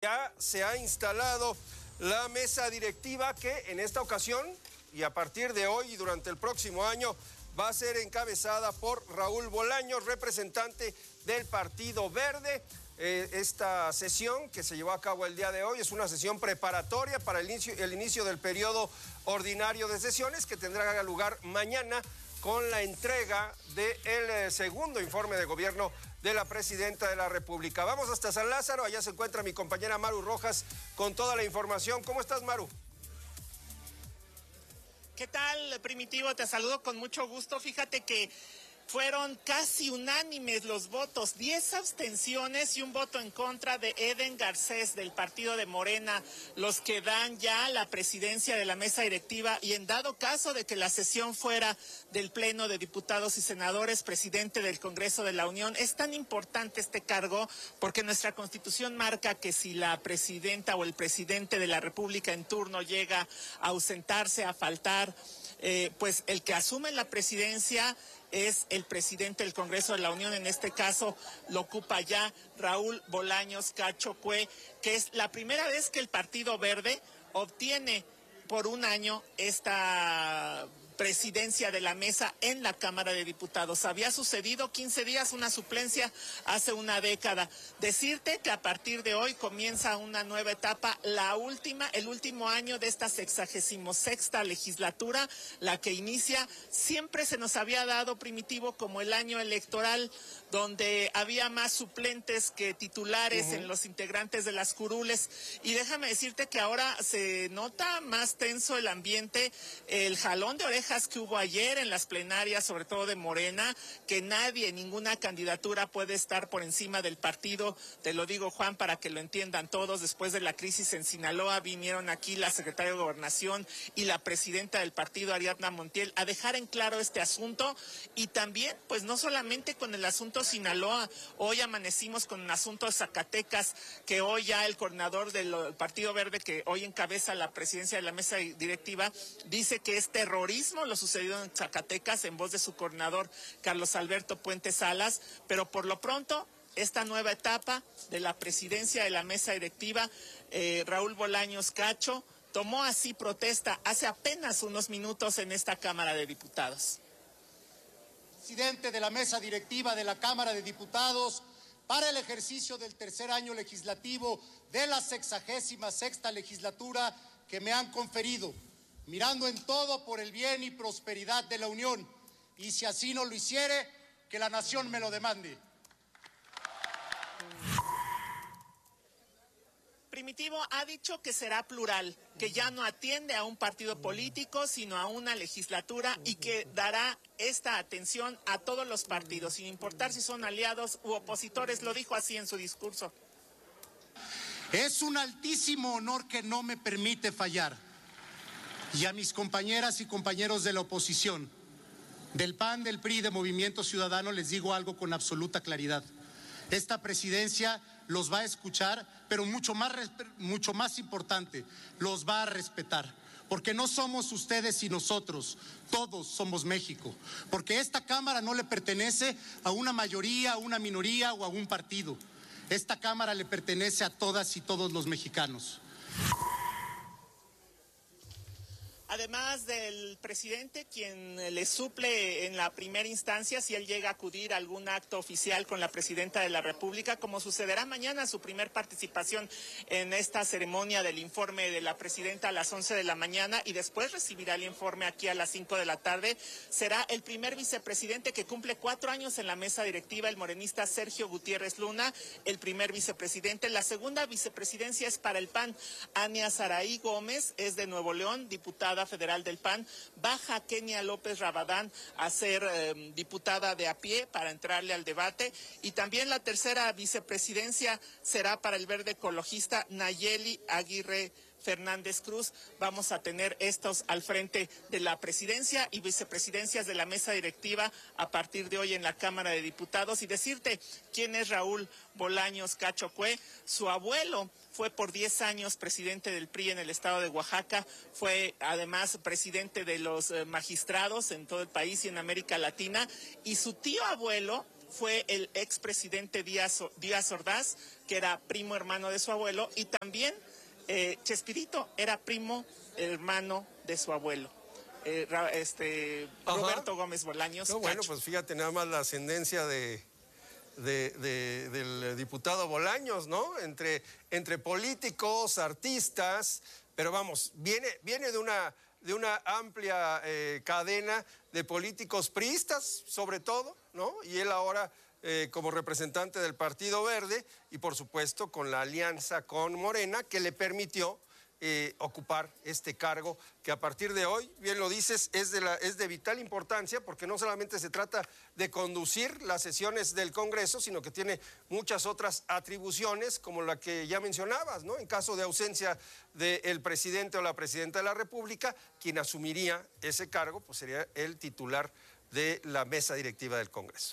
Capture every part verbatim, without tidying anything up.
ya se ha instalado la mesa directiva que en esta ocasión y a partir de hoy y durante el próximo año va a ser encabezada por Raúl Bolaños, representante del Partido Verde. Eh, esta sesión que se llevó a cabo el día de hoy es una sesión preparatoria para el inicio, el inicio del periodo ordinario de sesiones que tendrá lugar mañana con la entrega del eh, segundo informe de gobierno de la presidenta de la República. Vamos hasta San Lázaro, allá se encuentra mi compañera Maru Rojas con toda la información. ¿Cómo estás, Maru? ¿Qué tal, Primitivo? Te saludo con mucho gusto. Fíjate que fueron casi unánimes los votos, diez abstenciones y un voto en contra de Eden Garcés del partido de Morena, los que dan ya la presidencia de la mesa directiva y en dado caso de que la sesión fuera del Pleno de Diputados y Senadores, presidente del Congreso de la Unión. Es tan importante este cargo porque nuestra Constitución marca que si la presidenta o el presidente de la República en turno llega a ausentarse, a faltar, eh, pues el que asume la presidencia es el presidente del Congreso de la Unión, en este caso lo ocupa ya Raúl Bolaños Cacho Cue, que es la primera vez que el Partido Verde obtiene por un año esta presidencia de la mesa en la Cámara de Diputados. Había sucedido quince días una suplencia hace una década. Decirte que a partir de hoy comienza una nueva etapa, la última, el último año de esta sexagésimo sexta legislatura, la que inicia, siempre se nos había dado, Primitivo, como el año electoral, donde había más suplentes que titulares uh-huh. en los integrantes de las curules. Y déjame decirte que ahora se nota más tenso el ambiente, el jalón de orejas que hubo ayer en las plenarias, sobre todo de Morena, que nadie, ninguna candidatura puede estar por encima del partido. Te lo digo, Juan, para que lo entiendan todos. Después de la crisis en Sinaloa, vinieron aquí la secretaria de Gobernación y la presidenta del partido, Ariadna Montiel, a dejar en claro este asunto. Y también, pues no solamente con el asunto Sinaloa, hoy amanecimos con el asunto de Zacatecas, que hoy ya el coordinador del Partido Verde, que hoy encabeza la presidencia de la mesa directiva, dice que es terrorismo lo sucedido en Zacatecas en voz de su coordinador Carlos Alberto Puente Salas, pero por lo pronto esta nueva etapa de la presidencia de la mesa directiva, eh, Raúl Bolaños Cacho tomó así protesta hace apenas unos minutos en esta Cámara de Diputados. Presidente de la mesa directiva de la Cámara de Diputados para el ejercicio del tercer año legislativo de la sexagésima sexta legislatura que me han conferido, mirando en todo por el bien y prosperidad de la Unión, y si así no lo hiciere, que la nación me lo demande. Primitivo ha dicho que será plural, que ya no atiende a un partido político, sino a una legislatura y que dará esta atención a todos los partidos, sin importar si son aliados u opositores, lo dijo así en su discurso. Es un altísimo honor que no me permite fallar. Y a mis compañeras y compañeros de la oposición, del P A N, del P R I, de Movimiento Ciudadano, les digo algo con absoluta claridad. Esta presidencia los va a escuchar, pero mucho más, mucho más importante, los va a respetar. Porque no somos ustedes y nosotros, todos somos México. Porque esta Cámara no le pertenece a una mayoría, a una minoría o a un partido. Esta Cámara le pertenece a todas y todos los mexicanos. Además del presidente, quien le suple en la primera instancia, si él llega a acudir a algún acto oficial con la presidenta de la República, como sucederá mañana, su primer participación en esta ceremonia del informe de la presidenta a las once de la mañana y después recibirá el informe aquí a las cinco de la tarde, será el primer vicepresidente que cumple cuatro años en la mesa directiva, el morenista Sergio Gutiérrez Luna, el primer vicepresidente. La segunda vicepresidencia es para el P A N. Ania Saraí Gómez es de Nuevo León, diputada federal del P A N, baja Kenia López Rabadán a ser eh, diputada de a pie para entrarle al debate, y también la tercera vicepresidencia será para el verde ecologista Nayeli Aguirre Fernández Cruz. Vamos a tener estos al frente de la presidencia y vicepresidencias de la mesa directiva a partir de hoy en la Cámara de Diputados. Y decirte quién es Raúl Bolaños Cacho Cue. Su abuelo fue por diez años presidente del P R I en el estado de Oaxaca, fue además presidente de los magistrados en todo el país y en América Latina, y su tío abuelo fue el expresidente Díaz, Díaz Ordaz, que era primo hermano de su abuelo, y también eh, Chespirito era primo hermano de su abuelo. Eh, este Roberto Gómez Bolaños. No, bueno, pues fíjate nada más la ascendencia de, de, de, del diputado Bolaños, ¿no? Entre, entre políticos, artistas, pero vamos, viene, viene de una, de una amplia eh, cadena de políticos priistas, sobre todo, ¿no? Y él ahora eh, como representante del Partido Verde y por supuesto con la alianza con Morena que le permitió Eh, ocupar este cargo que a partir de hoy, bien lo dices, es de, la, es de vital importancia porque no solamente se trata de conducir las sesiones del Congreso, sino que tiene muchas otras atribuciones como la que ya mencionabas, ¿no? En caso de ausencia del presidente o la presidenta de la República, quien asumiría ese cargo pues sería el titular de la mesa directiva del Congreso.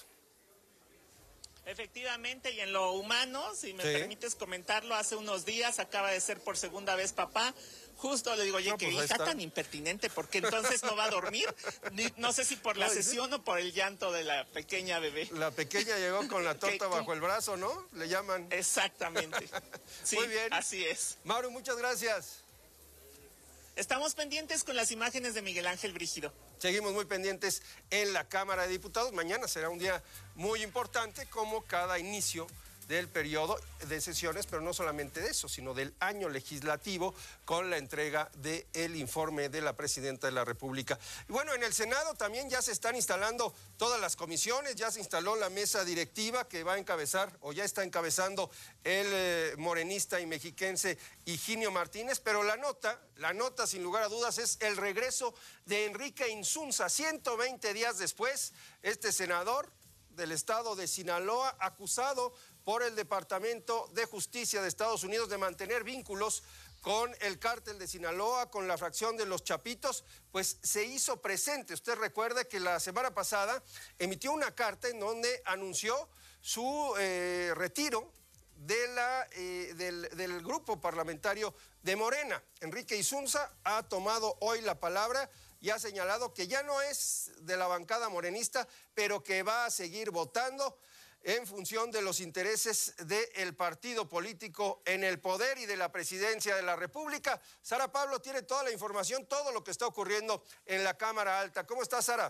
Efectivamente, y en lo humano, si me sí. permites comentarlo, hace unos días acaba de ser por segunda vez papá. Justo le digo, oye, no, qué pues hija tan impertinente, porque entonces no va a dormir. Ni, no sé si por la no, sesión o por el llanto de la pequeña bebé. La pequeña llegó con la torta bajo el brazo, ¿no? Le llaman. Exactamente. Sí, muy bien. Así es. Mauro, muchas gracias. Estamos pendientes con las imágenes de Miguel Ángel Brígido. Seguimos muy pendientes en la Cámara de Diputados. Mañana será un día muy importante, como cada inicio del periodo de sesiones, pero no solamente de eso, sino del año legislativo, con la entrega del informe de la Presidenta de la República. Y bueno, en el Senado también ya se están instalando todas las comisiones, ya se instaló la mesa directiva que va a encabezar, o ya está encabezando, el eh, morenista y mexiquense Higinio Martínez, pero la nota, la nota sin lugar a dudas es el regreso de Enrique Insunza, ciento veinte días después, este senador del estado de Sinaloa, acusado por el Departamento de Justicia de Estados Unidos de mantener vínculos con el cártel de Sinaloa, con la fracción de los Chapitos, pues se hizo presente. Usted recuerda que la semana pasada emitió una carta en donde anunció su eh, retiro de la, eh, del, del grupo parlamentario de Morena. Enrique Insunza ha tomado hoy la palabra y ha señalado que ya no es de la bancada morenista, pero que va a seguir votando en función de los intereses del partido político en el poder y de la presidencia de la República. Sara Pablo tiene toda la información, todo lo que está ocurriendo en la Cámara Alta. ¿Cómo estás, Sara?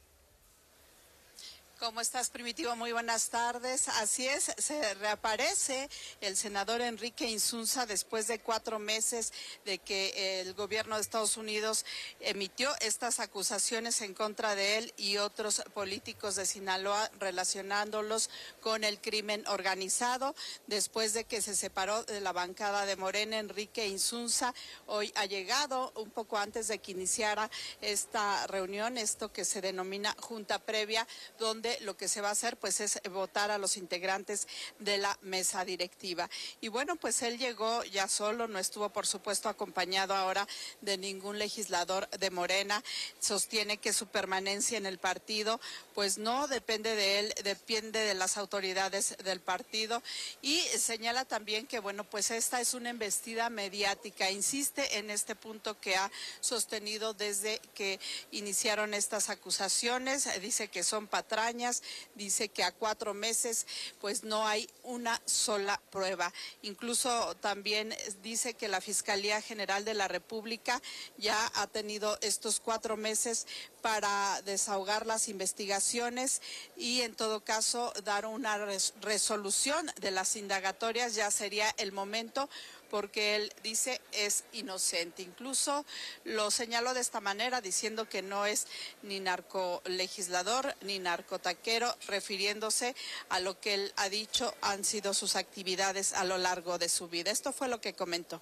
¿Cómo estás, Primitivo? Muy buenas tardes. Así es, se reaparece el senador Enrique Insunza después de cuatro meses de que el gobierno de Estados Unidos emitió estas acusaciones en contra de él y otros políticos de Sinaloa relacionándolos con el crimen organizado. Después de que se separó de la bancada de Morena, Enrique Insunza hoy ha llegado un poco antes de que iniciara esta reunión, esto que se denomina junta previa, donde lo que se va a hacer pues es votar a los integrantes de la mesa directiva. Y bueno, pues él llegó ya solo, no estuvo por supuesto acompañado ahora de ningún legislador de Morena. Sostiene que su permanencia en el partido pues no depende de él, depende de las autoridades del partido, y señala también que bueno, pues esta es una embestida mediática. Insiste en este punto que ha sostenido desde que iniciaron estas acusaciones. Dice que son patrañas, dice que a cuatro meses pues no hay una sola prueba. Incluso también dice que la Fiscalía General de la República ya ha tenido estos cuatro meses para desahogar las investigaciones y en todo caso dar una res- resolución de las indagatorias. Ya sería el momento, porque él dice es inocente. Incluso lo señaló de esta manera, diciendo que no es ni narcolegislador ni narcotaquero, refiriéndose a lo que él ha dicho han sido sus actividades a lo largo de su vida. Esto fue lo que comentó.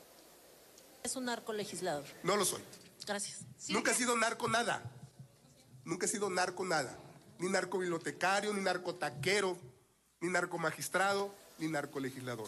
¿Es un narcolegislador? No lo soy. Gracias. Nunca he sido narco nada. Nunca he sido narco nada. Ni narcobibliotecario, ni narcotaquero, ni narcomagistrado, ni narcolegislador.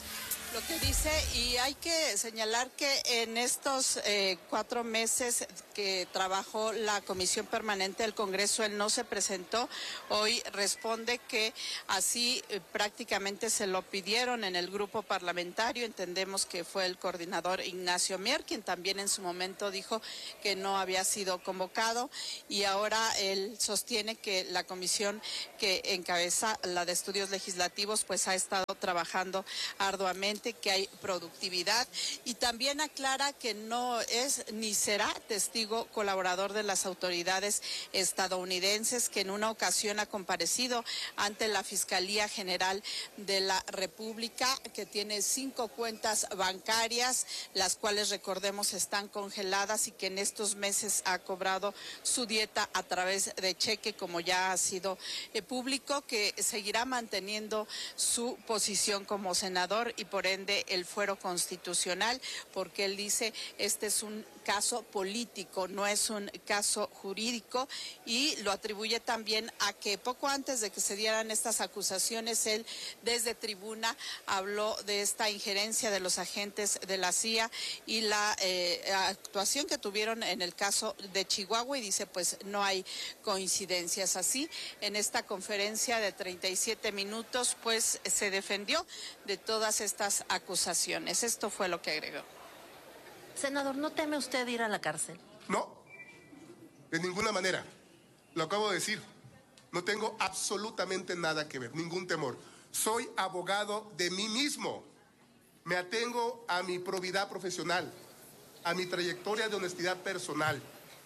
Lo que dice, y hay que señalar que en estos eh, cuatro meses que trabajó la Comisión Permanente del Congreso, él no se presentó. Hoy responde que así eh, prácticamente se lo pidieron en el grupo parlamentario. Entendemos que fue el coordinador Ignacio Mier, quien también en su momento dijo que no había sido convocado, y ahora él sostiene que la comisión que encabeza, la de estudios legislativos, pues ha estado trabajando arduamente, que hay productividad, y también aclara que no es ni será testigo colaborador de las autoridades estadounidenses, que en una ocasión ha comparecido ante la Fiscalía General de la República, que tiene cinco cuentas bancarias, las cuales, recordemos, están congeladas, y que en estos meses ha cobrado su dieta a través de cheque, como ya ha sido eh, público, que seguirá manteniendo su posición como senador y por ende el fuero constitucional, porque él dice este es un caso político, no es un caso jurídico, y lo atribuye también a que poco antes de que se dieran estas acusaciones, él desde tribuna habló de esta injerencia de los agentes de la C I A y la eh, actuación que tuvieron en el caso de Chihuahua, y dice pues no hay coincidencias. Así, en esta conferencia de treinta y siete minutos, pues se defendió de todas estas acusaciones. Esto fue lo que agregó. Senador, ¿no teme usted ir a la cárcel? No, de ninguna manera. Lo acabo de decir. No tengo absolutamente nada que ver, ningún temor. Soy abogado de mí mismo. Me atengo a mi probidad profesional, a mi trayectoria de honestidad personal.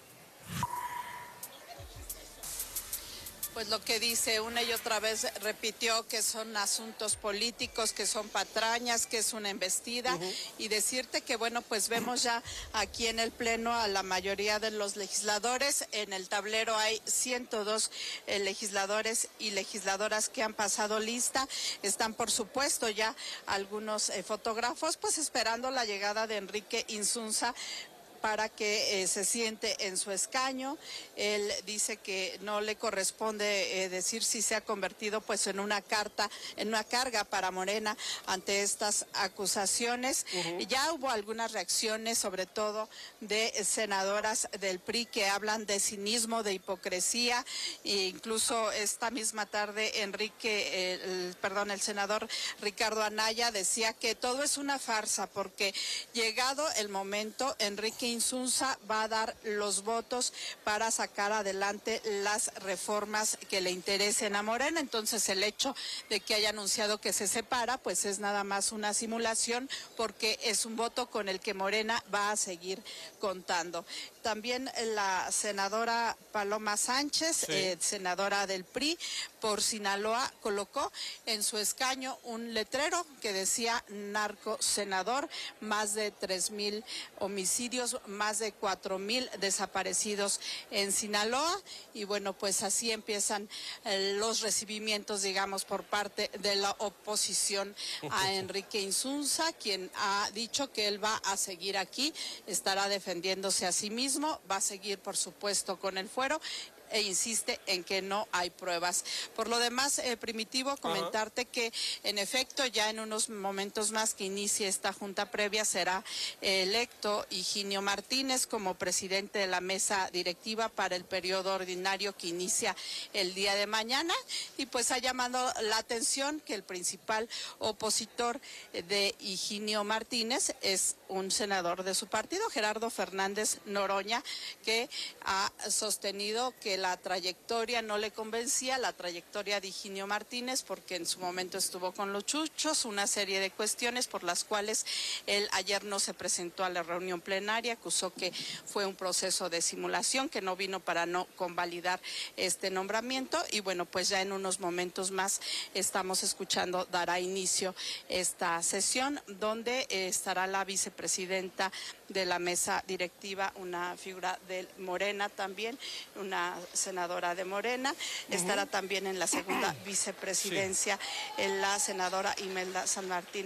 Pues lo que dice una y otra vez, repitió que son asuntos políticos, que son patrañas, que es una embestida, uh-huh. Y decirte que, bueno, pues vemos ya aquí en el Pleno a la mayoría de los legisladores. En el tablero hay ciento dos eh, legisladores y legisladoras que han pasado lista. Están, por supuesto, ya algunos eh, fotógrafos, pues esperando la llegada de Enrique Insunza para que eh, se siente en su escaño. Él dice que no le corresponde eh, decir si se ha convertido pues en una carta, en una carga para Morena ante estas acusaciones. Uh-huh. Ya hubo algunas reacciones, sobre todo de senadoras del P R I, que hablan de cinismo, de hipocresía, e incluso esta misma tarde Enrique, eh, el, perdón, el senador Ricardo Anaya decía que todo es una farsa, porque llegado el momento, Enrique Insunza va a dar los votos para sacar adelante las reformas que le interesen a Morena. Entonces el hecho de que haya anunciado que se separa, pues es nada más una simulación, porque es un voto con el que Morena va a seguir contando. También la senadora Paloma Sánchez, sí. eh, senadora del P R I por Sinaloa, colocó en su escaño un letrero que decía narco senador, más de tres mil homicidios, más de cuatro mil desaparecidos en Sinaloa, y bueno, pues así empiezan eh, los recibimientos, digamos, por parte de la oposición a Enrique Insunza, quien ha dicho que él va a seguir aquí, estará defendiéndose a sí mismo, va a seguir, por supuesto, con el fuero, e insiste en que no hay pruebas. Por lo demás, eh, Primitivo, comentarte uh-huh. que en efecto ya en unos momentos más que inicie esta junta previa será eh, electo Higinio Martínez como presidente de la mesa directiva para el periodo ordinario que inicia el día de mañana, y pues ha llamado la atención que el principal opositor de Higinio Martínez es un senador de su partido, Gerardo Fernández Noroña, que ha sostenido que la trayectoria no le convencía, la trayectoria de Higinio Martínez, porque en su momento estuvo con los chuchos, una serie de cuestiones por las cuales él ayer no se presentó a la reunión plenaria, acusó que fue un proceso de simulación, que no vino para no convalidar este nombramiento, y bueno, pues ya en unos momentos más estamos escuchando, dará inicio esta sesión, donde eh, estará la vicepresidenta de la mesa directiva, una figura de Morena también, una senadora de Morena, uh-huh. estará también en la segunda vicepresidencia sí. la senadora Imelda San Martín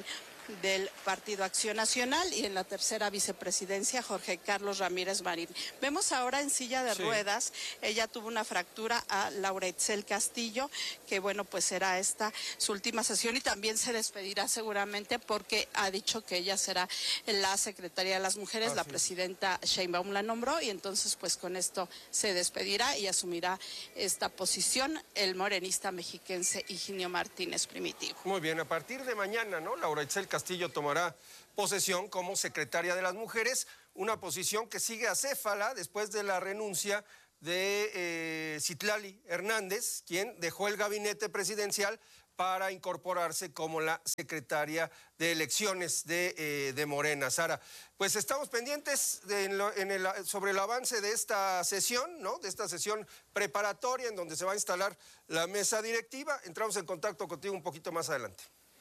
del Partido Acción Nacional, y en la tercera vicepresidencia Jorge Carlos Ramírez Marín. Vemos ahora en silla de sí. ruedas, ella tuvo una fractura a Laura Itzel Castillo, que bueno, pues será esta su última sesión y también se despedirá seguramente porque ha dicho que ella será la secretaria de las mujeres, ah, la sí. presidenta Sheinbaum la nombró y entonces pues con esto se despedirá y asumirá esta posición el morenista mexiquense Higinio Martínez Primitivo. Muy bien, a partir de mañana, ¿no? Laura Itzel Castillo tomará posesión como secretaria de las mujeres, una posición que sigue acéfala después de la renuncia de eh, Citlali Hernández, quien dejó el gabinete presidencial para incorporarse como la secretaria de elecciones de, eh, de Morena. Sara, pues estamos pendientes de, en lo, en el, sobre el avance de esta sesión, ¿no? De esta sesión preparatoria en donde se va a instalar la mesa directiva. Entramos en contacto contigo un poquito más adelante.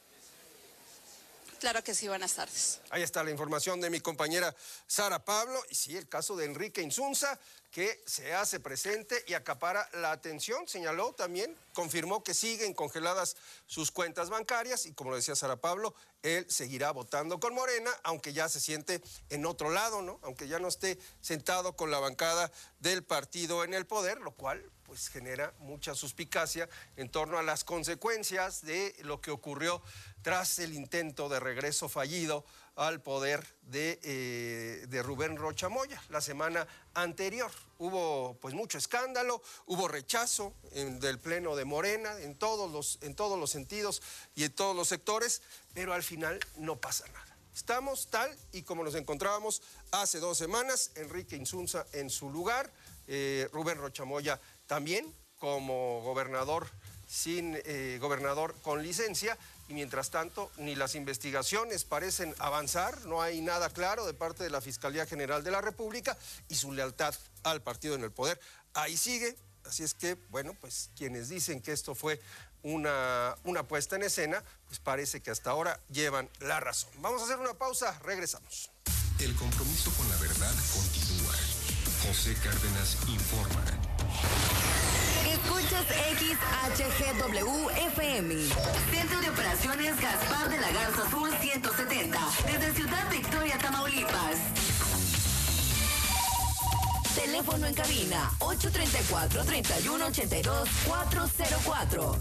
Claro que sí, buenas tardes. Ahí está la información de mi compañera Sara Pablo. Y sí, el caso de Enrique Insunza, que se hace presente y acapara la atención. Señaló también, confirmó que siguen congeladas sus cuentas bancarias y, como lo decía Sara Pablo, él seguirá votando con Morena, aunque ya se siente en otro lado, ¿no? Aunque ya no esté sentado con la bancada del partido en el poder, lo cual pues genera mucha suspicacia en torno a las consecuencias de lo que ocurrió tras el intento de regreso fallido al poder de, eh, de Rubén Rocha Moya la semana anterior. Hubo pues mucho escándalo, hubo rechazo en, del Pleno de Morena en todos los, en todos los sentidos y en todos los sectores, pero al final no pasa nada. Estamos tal y como nos encontrábamos hace dos semanas, Enrique Insunza en su lugar, eh, Rubén Rocha Moya también como gobernador sin eh, gobernador con licencia, y mientras tanto ni las investigaciones parecen avanzar, no hay nada claro de parte de la Fiscalía General de la República y su lealtad al partido en el poder ahí sigue. Así es que, bueno, pues quienes dicen que esto fue una, una puesta en escena, pues parece que hasta ahora llevan la razón. Vamos a hacer una pausa, regresamos. El compromiso con la verdad continúa. José Cárdenas informa. Escuchas X H G W F M. Centro de Operaciones Gaspar de la Garza Sur ciento setenta. Desde Ciudad Victoria, Tamaulipas. Teléfono en cabina ocho tres cuatro, tres uno ocho dos, cuatro cero cuatro.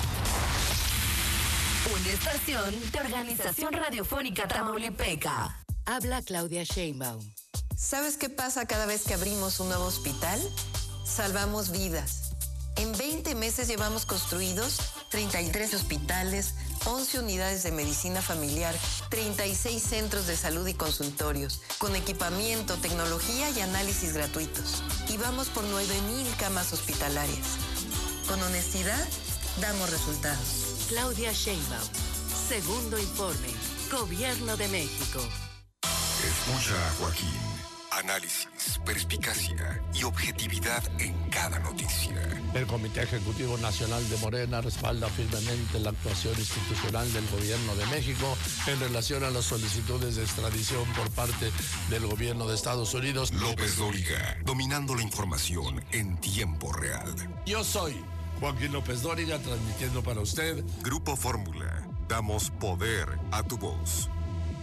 Una estación de Organización Radiofónica Tamaulipeca. Habla Claudia Sheinbaum. ¿Sabes qué pasa cada vez que abrimos un nuevo hospital? Salvamos vidas. En veinte meses llevamos construidos treinta y tres hospitales, once unidades de medicina familiar, treinta y seis centros de salud y consultorios, con equipamiento, tecnología y análisis gratuitos. Y vamos por nueve mil camas hospitalarias. Con honestidad, damos resultados. Claudia Sheinbaum. Segundo informe. Gobierno de México. Escucha a Joaquín. Análisis, perspicacia y objetividad en cada noticia. El Comité Ejecutivo Nacional de Morena respalda firmemente la actuación institucional del Gobierno de México en relación a las solicitudes de extradición por parte del Gobierno de Estados Unidos. López Dóriga, dominando la información en tiempo real. Yo soy Joaquín López Dóriga, transmitiendo para usted Grupo Fórmula. Damos poder a tu voz.